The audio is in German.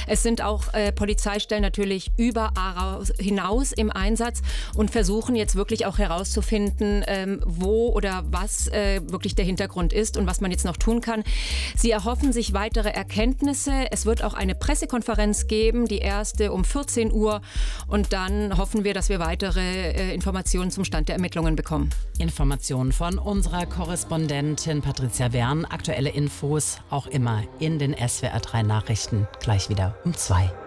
Es sind auch Polizeistellen natürlich über Aarau hinaus im Einsatz und versuchen jetzt wirklich auch herauszufinden, wo oder was wirklich der Hintergrund ist und was man jetzt noch tun kann. Sie erhoffen sich weitere Erkenntnisse. Es wird auch eine Pressekonferenz geben, die erste um 14 Uhr. Und dann hoffen wir, dass wir weitere Informationen zum Stand der Ermittlungen bekommen. Informationen von unserer Korrespondentin Patricia Wern. Aktuelle Infos auch immer in den SWR3 Nachrichten. Gleich wieder um 2.